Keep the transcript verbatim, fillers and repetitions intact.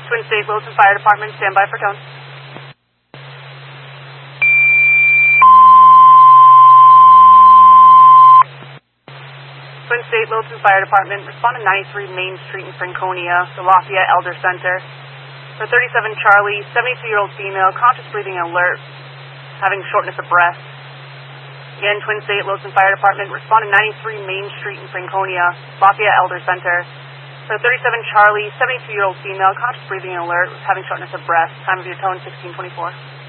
Twin State Wilson Fire Department, stand by for tone. Twin State Wilson Fire Department, respond to ninety-three Main Street in Franconia, the Lafayette Elder Center. For thirty-seven Charlie, seventy-two-year-old female, conscious breathing alert, having shortness of breath. Again, Twin State Wilson Fire Department, respond to ninety-three Main Street in Franconia, Lafayette Elder Center. For thirty-seven Charlie, seventy-two-year-old female, conscious breathing alert, having shortness of breath. Time of your tone, sixteen twenty-four.